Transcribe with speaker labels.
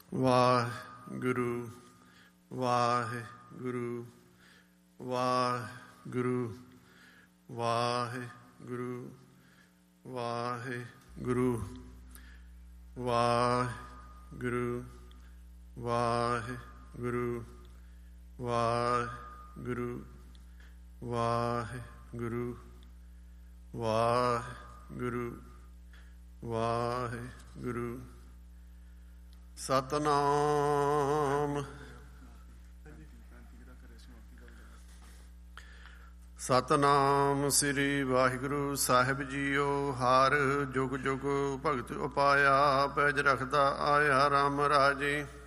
Speaker 1: ਵਾਹਿਗੁਰੂ ਵਾਹਿਗੁਰੂ ਵਾਹਿਗੁਰੂ ਵਾਹਿਗੁਰੂ ਵਾਹਿਗੁਰੂ ਵਾਹਿਗੁਰੂ ਵਾਹਿਗੁਰੂ ਵਾਹਿਗੁਰੂ ਵਾਹਿਗੁਰੂ ਵਾਹਿਗੁਰੂ ਵਾਹਿਗੁਰੂ ਸਤਿਨਾਮ ਸਤਿਨਾਮ ਸ੍ਰੀ ਵਾਹਿਗੁਰੂ ਸਾਹਿਬ JIO. ਹਰ ਜੁਗ ਜੁਗ ਭਗਤ ਉਪਾਇਆ, ਪੈਜ ਰਖਦਾ ਆਇਆ ਰਾਮ ਰਾਜੇ।